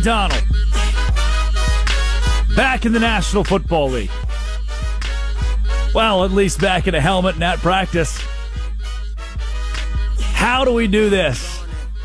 Donald, back in the National Football League. Well, at least back in a helmet and at practice. How do we do this?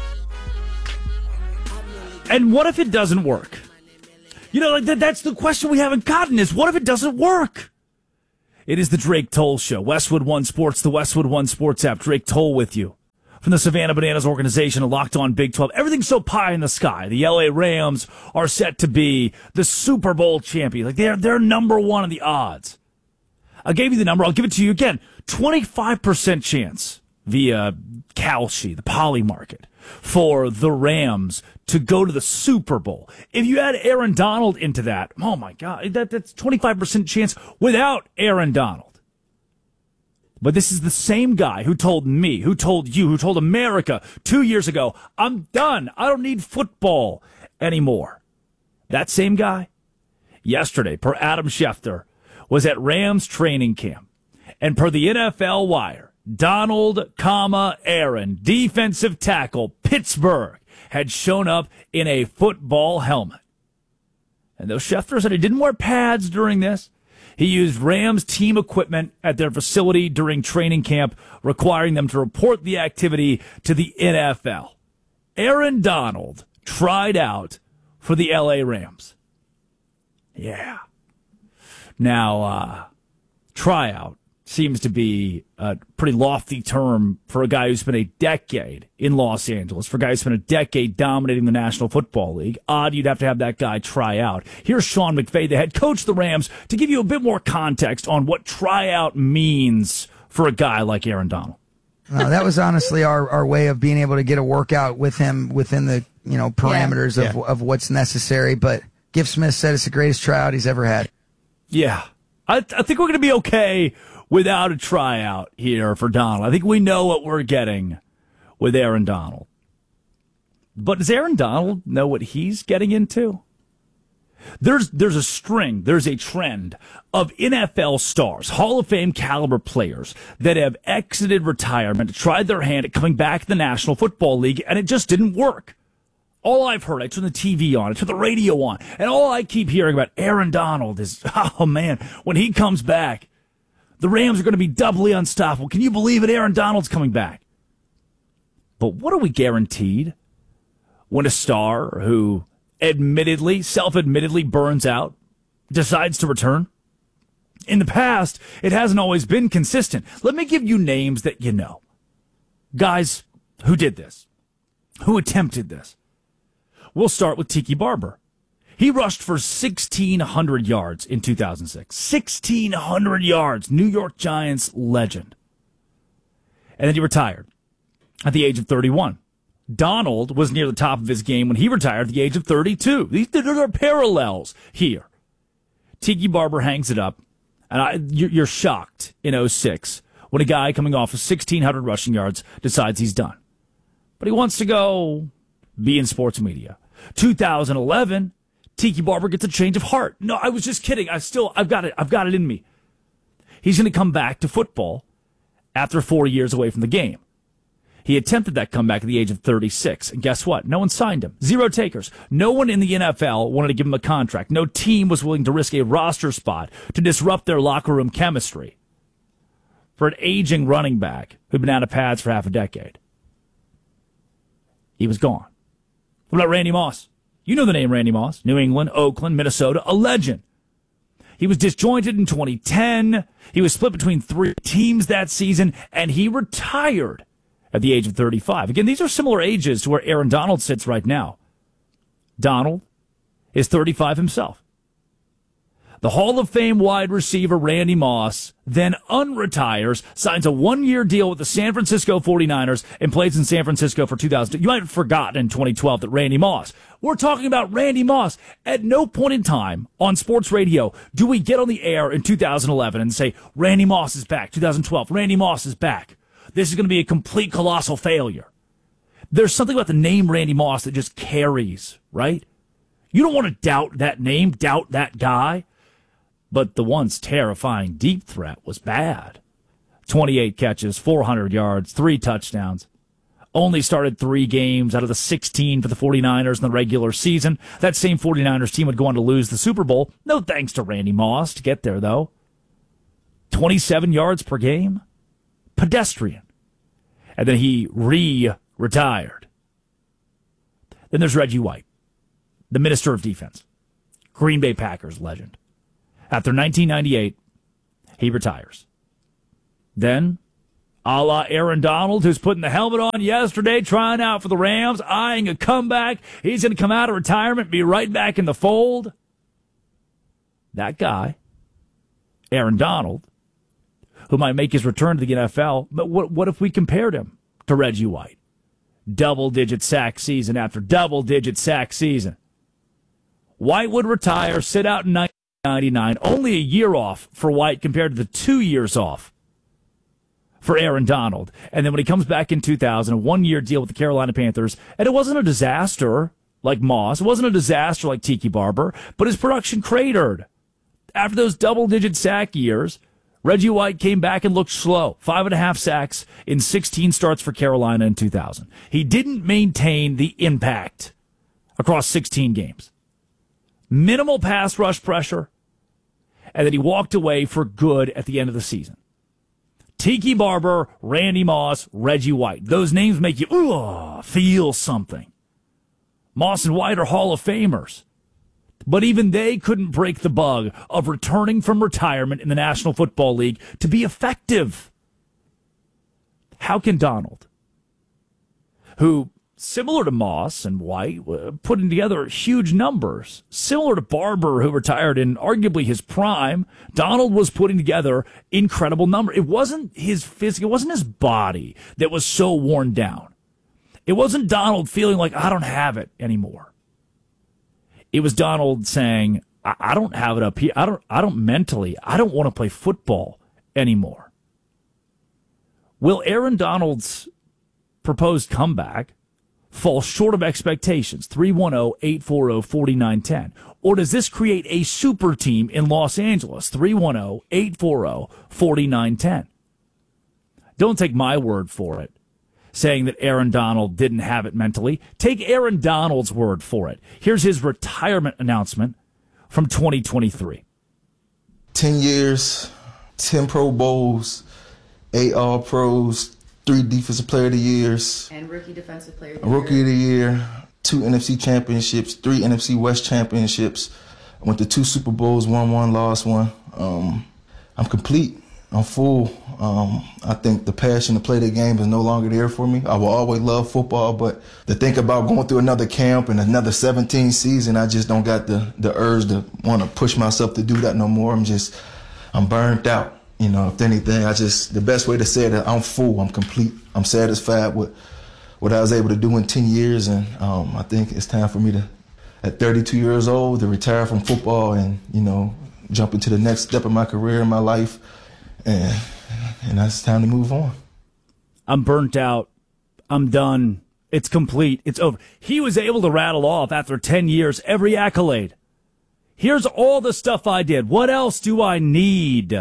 And what if it doesn't work? You know, that's the question we haven't gotten is, what if it doesn't work? It is the Drake Toll Show. Westwood One Sports, the Westwood One Sports app. Drake Toll with you. From the Savannah Bananas organization, Locked On Big 12. Everything's so pie in the sky. The LA Rams are set to be the Super Bowl champion. Like they're number one in the odds. I gave you the number. I'll give it to you again. 25% chance via Kalshi, the Poly Market, for the Rams to go to the Super Bowl. If you add Aaron Donald into that, oh my God, that's 25% chance without Aaron Donald. But this is the same guy who told me, who told you, who told America 2 years ago, I'm done. I don't need football anymore. That same guy, yesterday, per Adam Schefter, was at Rams training camp. And per the NFL Wire, Donald, Aaron, defensive tackle, Pittsburgh, had shown up in a football helmet. And though Schefter said he didn't wear pads during this, he used Rams team equipment at their facility during training camp, requiring them to report the activity to the NFL. Aaron Donald tried out for the LA Rams. Yeah. Now, tryout seems to be a pretty lofty term for a guy who spent a decade in Los Angeles, for a guy who spent a decade dominating the National Football League. Odd you'd have to have that guy try out. Here's Sean McVay, the head coach of the Rams, to give you a bit more context on what tryout means for a guy like Aaron Donald. That was honestly our way of being able to get a workout with him within the parameters of what's necessary. But Gift Smith said it's the greatest tryout he's ever had. Yeah. I think we're going to be okay without a tryout here for Donald. I think we know what we're getting with Aaron Donald. But does Aaron Donald know what he's getting into? There's a trend of NFL stars, Hall of Fame caliber players that have exited retirement, tried their hand at coming back to the National Football League, and it just didn't work. All I've heard, I turn the TV on, I turn the radio on, and all I keep hearing about Aaron Donald is, oh man, when he comes back, the Rams are going to be doubly unstoppable. Can you believe it? Aaron Donald's coming back. But what are we guaranteed when a star who self-admittedly burns out, decides to return? In the past, it hasn't always been consistent. Let me give you names that you know. Guys who did this, who attempted this. We'll start with Tiki Barber. He rushed for 1,600 yards in 2006. 1,600 yards. New York Giants legend. And then he retired at the age of 31. Donald was near the top of his game when he retired at the age of 32. There are parallels here. Tiki Barber hangs it up, and you're shocked in 2006 when a guy coming off of 1,600 rushing yards decides he's done. But he wants to go be in sports media. 2011, Tiki Barber gets a change of heart. No, I was just kidding. I've got it in me. He's going to come back to football after 4 years away from the game. He attempted that comeback at the age of 36. And guess what? No one signed him. Zero takers. No one in the NFL wanted to give him a contract. No team was willing to risk a roster spot to disrupt their locker room chemistry for an aging running back who'd been out of pads for half a decade. He was gone. What about Randy Moss? You know the name Randy Moss. New England, Oakland, Minnesota, a legend. He was disjointed in 2010. He was split between 3 teams that season, and he retired at the age of 35. Again, these are similar ages to where Aaron Donald sits right now. Donald is 35 himself. The Hall of Fame wide receiver Randy Moss then unretires, signs a 1-year deal with the San Francisco 49ers, and plays in San Francisco for 2002. You might have forgotten in 2012 that Randy Moss. We're talking about Randy Moss. At no point in time on sports radio do we get on the air in 2011 and say, Randy Moss is back. 2012, Randy Moss is back. This is going to be a complete colossal failure. There's something about the name Randy Moss that just carries, right? You don't want to doubt that name, doubt that guy. But the once terrifying deep threat was bad. 28 catches, 400 yards, 3 touchdowns. Only started 3 games out of the 16 for the 49ers in the regular season. That same 49ers team would go on to lose the Super Bowl. No thanks to Randy Moss to get there, though. 27 yards per game. Pedestrian. And then he retired. Then there's Reggie White, the Minister of Defense, Green Bay Packers legend. After 1998, he retires. Then, a la Aaron Donald, who's putting the helmet on yesterday, trying out for the Rams, eyeing a comeback. He's going to come out of retirement, be right back in the fold. That guy, Aaron Donald, who might make his return to the NFL, but what if we compared him to Reggie White? Double-digit sack season after double-digit sack season. White would retire, sit out in 1999, only a year off for White compared to the 2 years off for Aaron Donald. And then when he comes back in 2000, a one-year deal with the Carolina Panthers, and it wasn't a disaster like Moss, it wasn't a disaster like Tiki Barber, but his production cratered. After those double-digit sack years, Reggie White came back and looked slow. 5.5 sacks in 16 starts for Carolina in 2000. He didn't maintain the impact across 16 games. Minimal pass rush pressure, and then he walked away for good at the end of the season. Tiki Barber, Randy Moss, Reggie White. Those names make you feel something. Moss and White are Hall of Famers. But even they couldn't break the bug of returning from retirement in the National Football League to be effective. How can Donald, who, similar to Moss and White, putting together huge numbers, similar to Barber, who retired in arguably his prime, Donald was putting together incredible numbers. It wasn't his physique, it wasn't his body that was so worn down. It wasn't Donald feeling like, I don't have it anymore. It was Donald saying, I don't have it up here. I don't mentally, I don't want to play football anymore. Will Aaron Donald's proposed comeback fall short of expectations? 310-840-4910. Or does this create a super team in Los Angeles? 310-840-4910. Don't take my word for it, saying that Aaron Donald didn't have it mentally. Take Aaron Donald's word for it. Here's his retirement announcement from 2023. 10 years, 10 Pro Bowls, 8 All-Pros, 3 Defensive Player of the Years. And Rookie Defensive Player of the Year. Rookie of the Year, 2 NFC Championships, 3 NFC West Championships. I went to 2 Super Bowls, won 1, lost 1. I'm complete. I'm full. I think the passion to play the game is no longer there for me. I will always love football, but to think about going through another camp and another 17 season, I just don't got the urge to want to push myself to do that no more. I'm burnt out. You know, if anything, the best way to say it is I'm full, I'm complete. I'm satisfied with what I was able to do in 10 years, and I think it's time for me to, at 32 years old, to retire from football and, you know, jump into the next step of my career in my life. And it's time to move on. I'm burnt out. I'm done. It's complete. It's over. He was able to rattle off, after 10 years, every accolade. Here's all the stuff I did. What else do I need?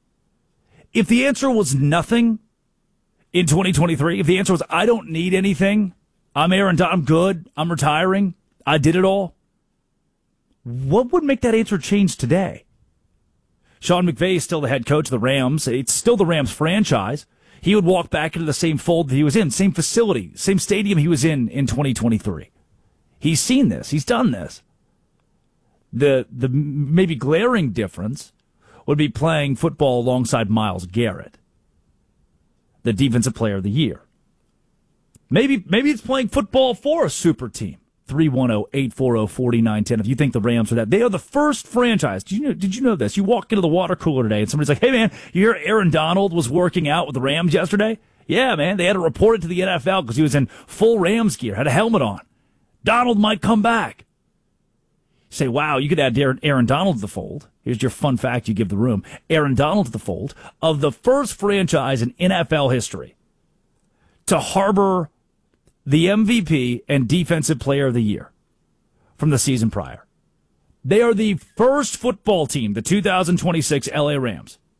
If the answer was nothing in 2023, if the answer was I don't need anything, I'm Aaron Donald, I'm good, I'm retiring, I did it all, what would make that answer change today? Sean McVay is still the head coach of the Rams. It's still the Rams franchise. He would walk back into the same fold that he was in, same facility, same stadium he was in 2023. He's seen this. He's done this. The maybe glaring difference would be playing football alongside Myles Garrett, the Defensive Player of the Year. Maybe it's playing football for a super team. 310-840-4910. If you think the Rams are that, they are the first franchise. Did you know this? You walk into the water cooler today and somebody's like, hey man, you hear Aaron Donald was working out with the Rams yesterday? Yeah, man, they had to report it to the NFL because he was in full Rams gear, had a helmet on. Donald might come back. You say, wow, you could add Aaron Donald to the fold. Here's your fun fact you give the room. Aaron Donald to the fold of the first franchise in NFL history to harbor the MVP and Defensive Player of the Year from the season prior. They are the first football team, the 2026 LA Rams,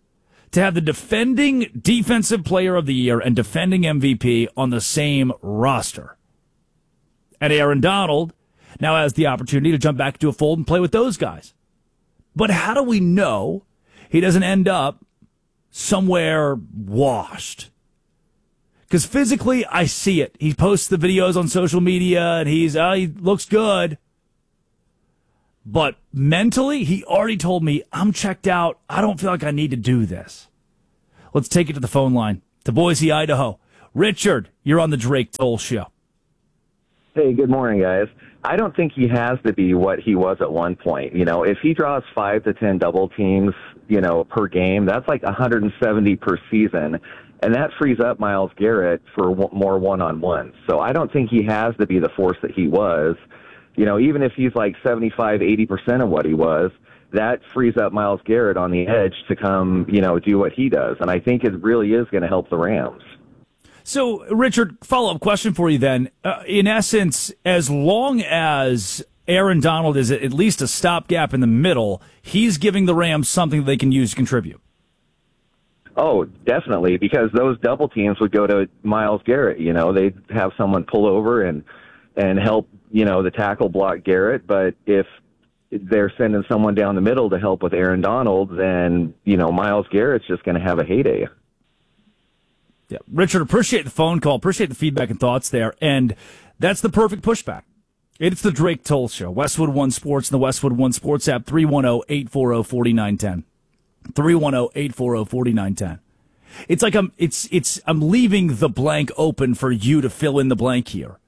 to have the defending Defensive Player of the Year and defending MVP on the same roster. And Aaron Donald now has the opportunity to jump back into a fold and play with those guys. But how do we know he doesn't end up somewhere washed? Because physically, I see it. He posts the videos on social media, and he looks good. But mentally, he already told me, I'm checked out. I don't feel like I need to do this. Let's take it to the phone line, to Boise, Idaho. Richard, you're on the Drake Toll Show. Hey, good morning, guys. I don't think he has to be what he was at one point. You know, if he draws 5 to 10 double teams, per game, that's like 170 per season. And that frees up Myles Garrett for more one-on-ones. So I don't think he has to be the force that he was. Even if he's like 75, 80% of what he was, that frees up Myles Garrett on the edge to come, do what he does. And I think it really is going to help the Rams. So, Richard, follow-up question for you then. In essence, as long as Aaron Donald is at least a stopgap in the middle, he's giving the Rams something they can use to contribute. Oh, definitely, because those double teams would go to Myles Garrett. They'd have someone pull over and help, the tackle block Garrett. But if they're sending someone down the middle to help with Aaron Donald, then, Myles Garrett's just going to have a heyday. Yeah, Richard, appreciate the phone call, appreciate the feedback and thoughts there, and that's the perfect pushback. It's the Drake Toll Show, Westwood One Sports and the Westwood One Sports app, 310-840-4910. 310-840-4910. It's like I'm leaving the blank open for you to fill in the blank here.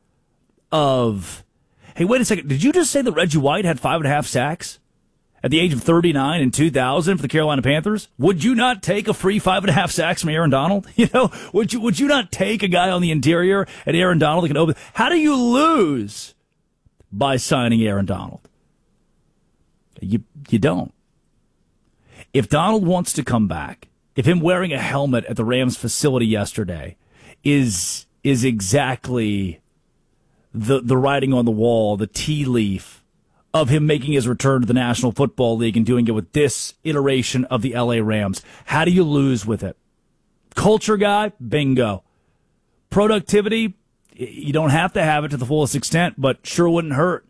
Hey, wait a second, did you just say that Reggie White had 5.5 sacks at the age of 39 in 2000 for the Carolina Panthers? Would you not take a free 5.5 sacks from Aaron Donald? Would you not take a guy on the interior at Aaron Donald that can open? How do you lose by signing Aaron Donald? You don't. If Donald wants to come back, if him wearing a helmet at the Rams facility yesterday is exactly the writing on the wall, the tea leaf of him making his return to the National Football League and doing it with this iteration of the LA Rams, how do you lose with it? Culture guy, bingo. Productivity, you don't have to have it to the fullest extent, but sure wouldn't hurt.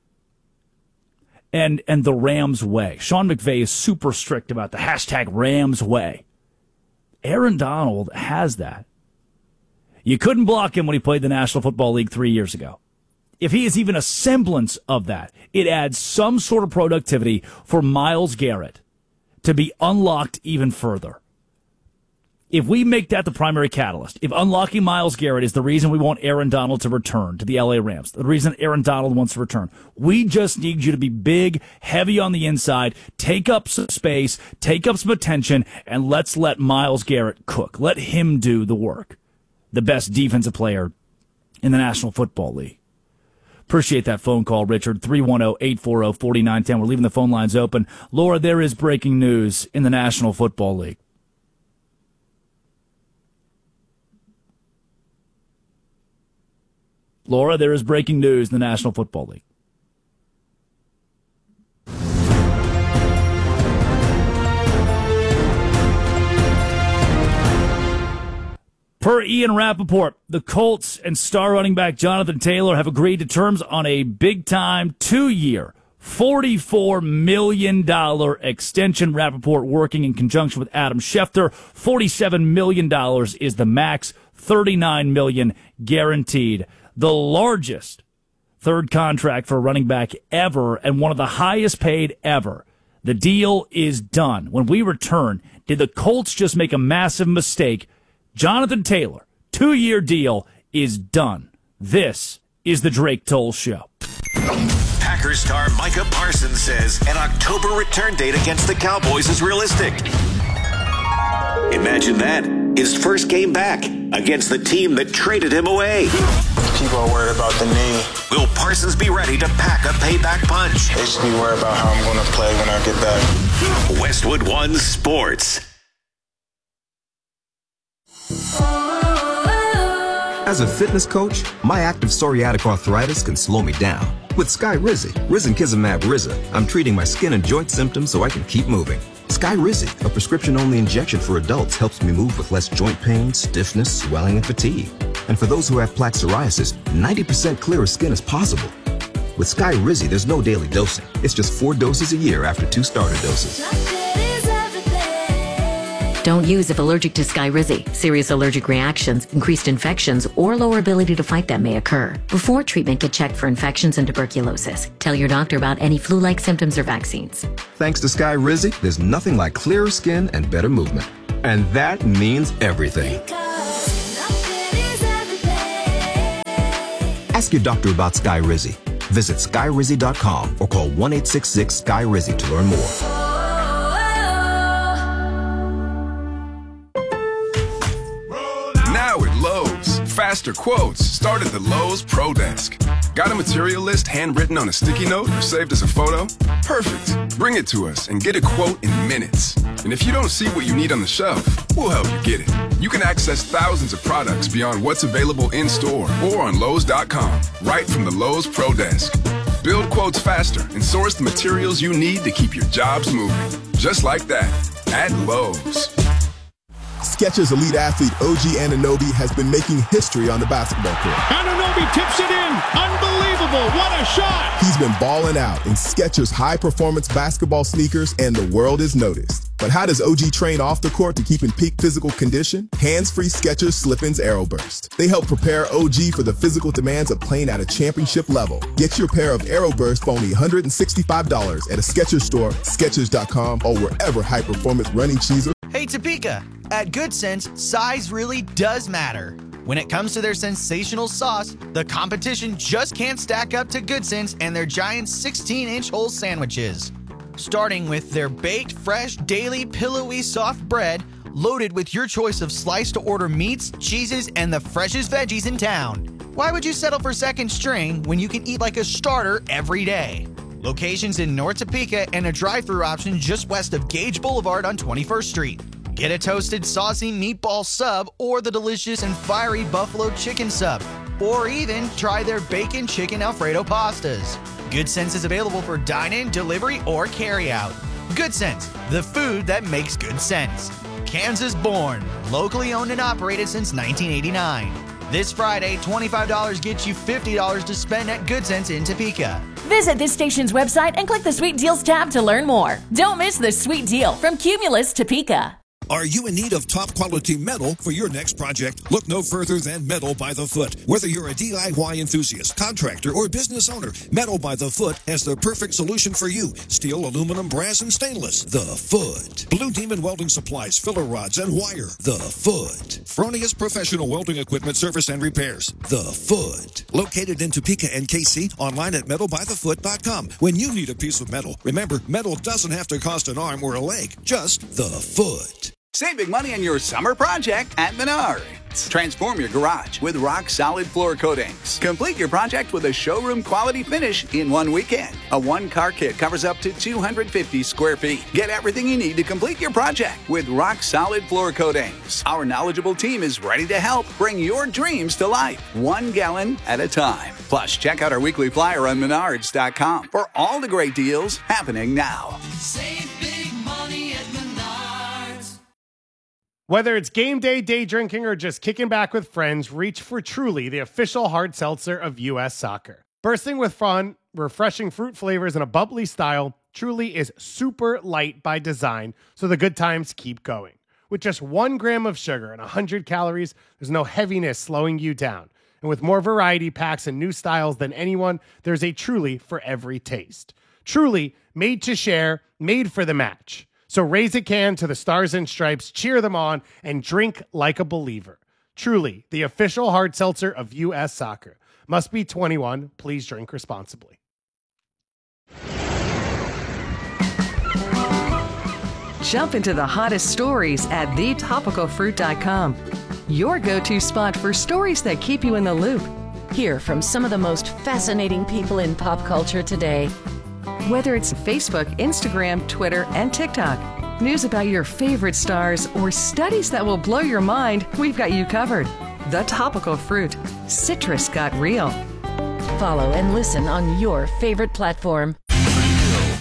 And the Rams way. Sean McVay is super strict about the hashtag Rams way. Aaron Donald has that. You couldn't block him when he played the National Football League 3 years ago. If he is even a semblance of that, it adds some sort of productivity for Myles Garrett to be unlocked even further. If we make that the primary catalyst, if unlocking Myles Garrett is the reason we want Aaron Donald to return to the LA Rams, the reason Aaron Donald wants to return, we just need you to be big, heavy on the inside, take up some space, take up some attention, and let's let Myles Garrett cook. Let him do the work. The best defensive player in the National Football League. Appreciate that phone call, Richard. 310-840-4910. We're leaving the phone lines open. Laura, there is breaking news in the National Football League. Laura, there is breaking news in the National Football League. Per Ian Rappaport, the Colts and star running back Jonathan Taylor have agreed to terms on a big-time 2-year, $44 million extension. Rappaport working in conjunction with Adam Schefter. $47 million is the max, $39 million guaranteed. The largest third contract for a running back ever and one of the highest paid ever. The deal is done. When we return, did the Colts just make a massive mistake? Jonathan Taylor, 2-year deal is done. This is the Drake Toll Show. Packers star Micah Parsons says an October return date against the Cowboys is realistic. Imagine that. His first game back against the team that traded him away. People are worried about the knee. Will Parsons be ready to pack a payback punch? They should be worried about how I'm going to play when I get back. Westwood One Sports. As a fitness coach, my active psoriatic arthritis can slow me down. With Skyrizi, risankizumab Riza, I'm treating my skin and joint symptoms so I can keep moving. Skyrizi, a prescription-only injection for adults, helps me move with less joint pain, stiffness, swelling, and fatigue. And for those who have plaque psoriasis, 90% clearer skin is possible. With Skyrizi, there's no daily dosing. It's just 4 doses a year after 2 starter doses. Don't use if allergic to Skyrizi. Serious allergic reactions, increased infections, or lower ability to fight them may occur. Before treatment, get checked for infections and tuberculosis. Tell your doctor about any flu-like symptoms or vaccines. Thanks to Skyrizi, there's nothing like clearer skin and better movement. And that means everything. Ask your doctor about Skyrizi. Visit Skyrizi.com or call 1-866-SKY-RIZI to learn more. Now at Lowe's, faster quotes start at the Lowe's Pro Desk. Got a material list handwritten on a sticky note or saved as a photo? Perfect. Bring it to us and get a quote in minutes. And if you don't see what you need on the shelf, we'll help you get it. You can access thousands of products beyond what's available in store or on Lowe's.com, right from the Lowe's Pro Desk. Build quotes faster and source the materials you need to keep your jobs moving. Just like that, at Lowe's. Skechers elite athlete OG Anunoby has been making history on the basketball court. Anunoby tips it in. Unbelievable. What a shot. He's been balling out in Skechers high-performance basketball sneakers, and the world has noticed. But how does OG train off the court to keep in peak physical condition? Hands-free Skechers Slip-ins Aeroburst. They help prepare OG for the physical demands of playing at a championship level. Get your pair of Aeroburst for only $165 at a Skechers store, Skechers.com, or wherever high-performance running shoes are. Hey, Topeka. At Good Sense, size really does matter. When it comes to their sensational sauce, the competition just can't stack up to Good Sense and their giant 16-inch whole sandwiches. Starting with their baked, fresh, daily, pillowy, soft bread, loaded with your choice of sliced-to-order meats, cheeses, and the freshest veggies in town. Why would you settle for second string when you can eat like a starter every day? Locations in North Topeka and a drive-thru option just west of Gage Boulevard on 21st Street. Get a toasted, saucy meatball sub or the delicious and fiery buffalo chicken sub. Or even try their bacon chicken Alfredo pastas. Good Sense is available for dine-in, delivery, or carry-out. Good Sense, the food that makes good sense. Kansas born, locally owned and operated since 1989. This Friday, $25 gets you $50 to spend at Good Sense in Topeka. Visit this station's website and click the Sweet Deals tab to learn more. Don't miss the sweet deal from Cumulus Topeka. Are you in need of top-quality metal for your next project? Look no further than Metal by the Foot. Whether you're a DIY enthusiast, contractor, or business owner, Metal by the Foot has the perfect solution for you. Steel, aluminum, brass, and stainless. The Foot. Blue Demon Welding Supplies, filler rods, and wire. The Foot. Fronius Professional Welding Equipment Service and Repairs. The Foot. Located in Topeka and KC, online at metalbythefoot.com. When you need a piece of metal, remember, metal doesn't have to cost an arm or a leg. Just the Foot. Save big money on your summer project at Menards. Transform your garage with rock-solid floor coatings. Complete your project with a showroom-quality finish in one weekend. A one-car kit covers up to 250 square feet. Get everything you need to complete your project with rock-solid floor coatings. Our knowledgeable team is ready to help bring your dreams to life, 1 gallon at a time. Plus, check out our weekly flyer on Menards.com for all the great deals happening now. Save big money at Menards. Whether it's game day, day drinking, or just kicking back with friends, reach for Truly, the official hard seltzer of U.S. Soccer. Bursting with fun, refreshing fruit flavors, and a bubbly style, Truly is super light by design, so the good times keep going. With just 1 gram of sugar and 100 calories, there's no heaviness slowing you down. And with more variety packs and new styles than anyone, there's a Truly for every taste. Truly, made to share, made for the match. So raise a can to the Stars and Stripes, cheer them on, and drink like a believer. Truly, the official hard seltzer of U.S. Soccer. Must be 21. Please drink responsibly. Jump into the hottest stories at thetopicalfruit.com. Your go-to spot for stories that keep you in the loop. Hear from some of the most fascinating people in pop culture today. Whether it's Facebook, Instagram, Twitter, and TikTok, news about your favorite stars, or studies that will blow your mind, we've got you covered. The Topical Fruit. Citrus got real. Follow and listen on your favorite platform.